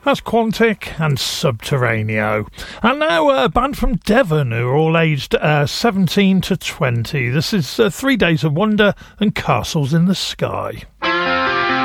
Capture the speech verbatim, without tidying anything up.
That's Quantic and Subterraneo. And now a band from Devon who are all aged uh, seventeen to twenty. This is uh, Three Days of Wonder and Castles in the Sky.